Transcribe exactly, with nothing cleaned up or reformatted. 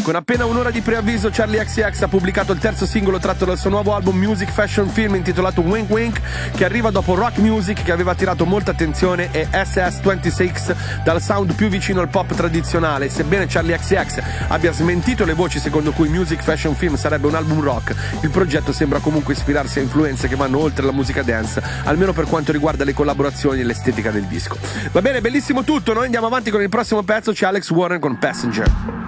Con appena un'ora di preavviso, Charli X C X ha pubblicato il terzo singolo tratto dal suo nuovo album Music Fashion Film intitolato Wink Wink, che arriva dopo Rock Music, che aveva attirato molta attenzione, e S S ventisei dal sound più vicino al pop tradizionale. Sebbene Charli X C X abbia smentito le voci secondo cui Music Fashion Film sarebbe un album rock, il progetto sembra comunque ispirarsi a influenze che vanno oltre la musica dance, almeno per quanto riguarda le collaborazioni e l'estetica del disco. Va bene, bellissimo tutto, noi andiamo avanti con il prossimo pezzo, c'è Alex Warren con Passenger.